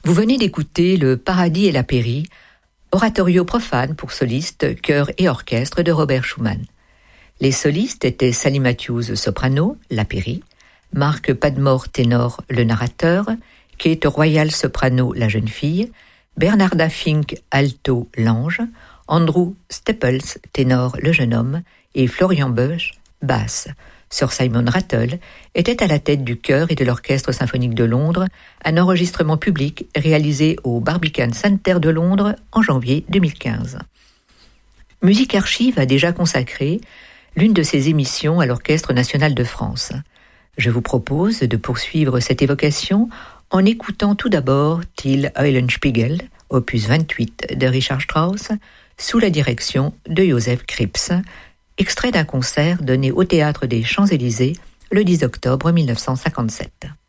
Vous venez d'écouter Le Paradis et la Pairie, oratorio profane pour solistes, chœur et orchestre de Robert Schumann. Les solistes étaient Sally Matthews, soprano, la Pairie, Marc Padmore, ténor, le narrateur, Kate Royal, soprano, la jeune fille, Bernarda Fink, alto, l'ange, Andrew Steppels, ténor, le jeune homme, et Florian Boesch, basse. Sir Simon Rattle était à la tête du chœur et de l'Orchestre symphonique de Londres, un enregistrement public réalisé au Barbican Centre de Londres en janvier 2015. Musique Archive a déjà consacré l'une de ses émissions à l'Orchestre national de France. Je vous propose de poursuivre cette évocation en écoutant tout d'abord Till Eulenspiegel, opus 28 de Richard Strauss, sous la direction de Joseph Kripps, extrait d'un concert donné au Théâtre des Champs-Élysées le 10 octobre 1957.